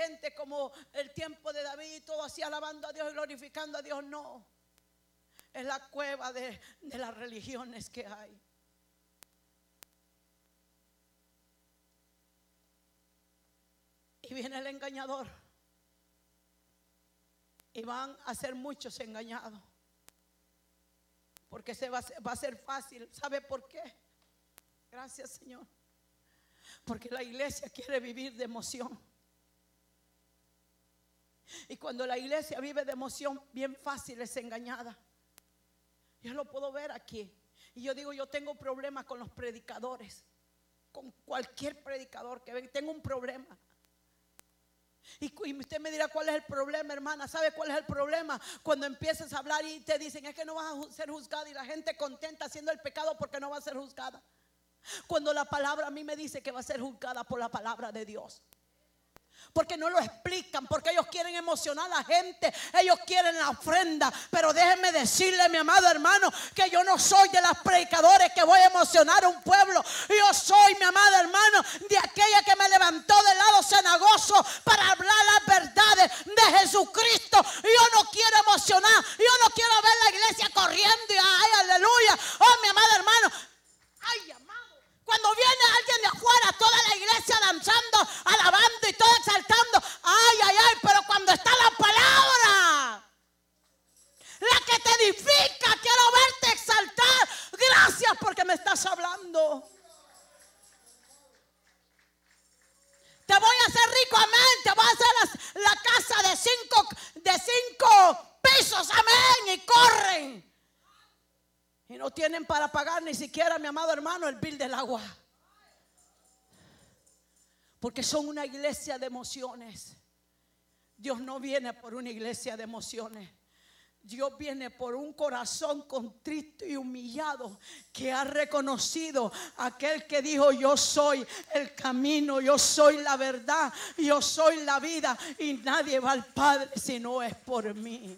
gente como el tiempo de David y todo así, alabando a Dios y glorificando a Dios. No, es la cueva de las religiones que hay. Y viene el engañador y van a ser muchos engañados, porque va a ser fácil. ¿Sabe por qué? Gracias, Señor. Porque la iglesia quiere vivir de emoción. Y cuando la iglesia vive de emoción, bien fácil es engañada. Yo lo puedo ver aquí. Y yo digo, yo tengo problemas con los predicadores. Con cualquier predicador que venga, tengo un problema. Y usted me dirá, ¿cuál es el problema, hermana? ¿Sabe cuál es el problema? Cuando empiezas a hablar y te dicen, es que no vas a ser juzgada, y la gente contenta haciendo el pecado porque no va a ser juzgada. Cuando la palabra a mí me dice que va a ser juzgada por la palabra de Dios. Porque no lo explican, porque ellos quieren emocionar a la gente, ellos quieren la ofrenda. Pero déjenme decirle, mi amado hermano, que yo no soy de las predicadores que voy a emocionar a un pueblo. Yo soy, mi amado hermano, de aquella que me levantó del lado cenagoso para hablar las verdades de Jesucristo. Yo no quiero emocionar, yo no quiero ver la iglesia corriendo y ay, aleluya. Oh, mi amado hermano, ay, amado. Cuando viene alguien de afuera, toda la iglesia danzando, alabando y todo exaltando. Ay, ay, ay, pero cuando está la palabra, la que te edifica, quiero verte exaltar. Gracias porque me estás hablando. Te voy a hacer rico, amén. Te voy a hacer la casa de cinco pisos, amén. Y corren. Y no tienen para pagar ni siquiera, mi amado hermano, el bill del agua. Porque son una iglesia de emociones. Dios no viene por una iglesia de emociones. Dios viene por un corazón contrito y humillado, que ha reconocido aquel que dijo: yo soy el camino, yo soy la verdad, yo soy la vida, y nadie va al Padre si no es por mí.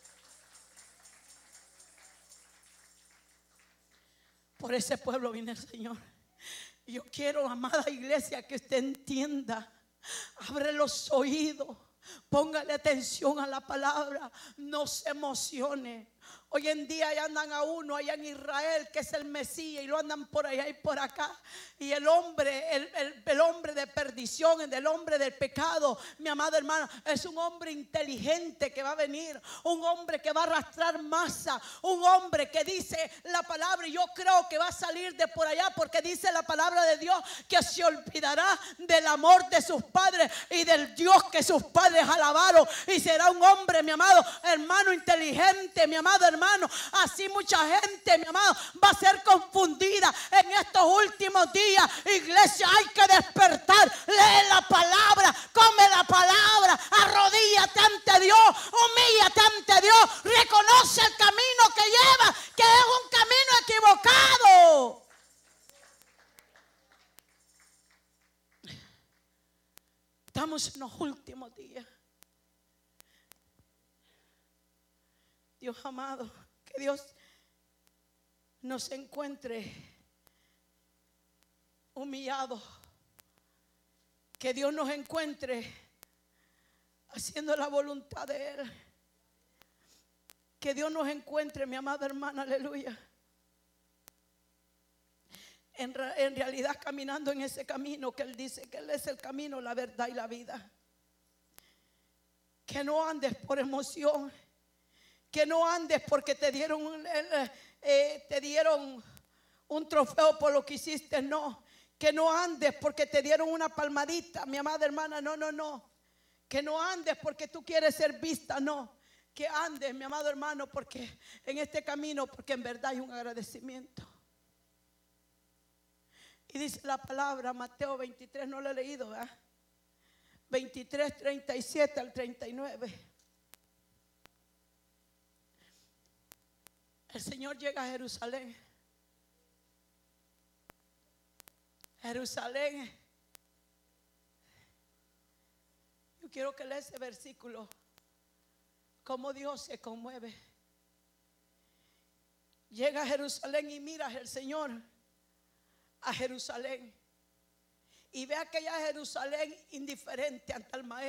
Por ese pueblo viene el Señor. Y yo quiero, amada iglesia, que usted entienda. Abre los oídos. Póngale atención a la palabra. No se emocione. Hoy en día ya andan a uno allá en Israel, que es el Mesías, y lo andan por allá y por acá. Y el hombre, el hombre de perdición, el hombre del pecado, mi amada hermana, es un hombre inteligente que va a venir. Un hombre que va a arrastrar masa. Un hombre que dice la palabra, y yo creo que va a salir de por allá, porque dice la palabra de Dios que se olvidará del amor de sus padres y del Dios que sus padres alabaron. Y será un hombre, mi amado hermano, inteligente, mi amado hermano. Así mucha gente, mi amado, va a ser confundida en estos últimos días. Iglesia, hay que despertar. Lee la palabra, come la palabra, arrodíllate ante Dios, humíllate ante Dios, reconoce el camino que lleva, que es un camino equivocado. Estamos en los últimos días. Dios amado, que Dios nos encuentre humillados, que Dios nos encuentre haciendo la voluntad de Él, que Dios nos encuentre, mi amada hermana, aleluya, en realidad caminando en ese camino que Él dice que Él es el camino, la verdad y la vida. Que no andes por emoción, que no andes porque te dieron un trofeo por lo que hiciste. No, que no andes porque te dieron una palmadita, mi amada hermana. No, que no andes porque tú quieres ser vista. No, que andes, mi amado hermano, porque en este camino, porque en verdad hay un agradecimiento. Y dice la palabra, Mateo 23, no lo he leído, ¿verdad? 23, 37 al 39. El Señor llega a Jerusalén. Jerusalén. Yo quiero que lea ese versículo. Cómo Dios se conmueve. Llega a Jerusalén y mira el Señor a Jerusalén. Y ve aquella Jerusalén indiferente ante el maestro.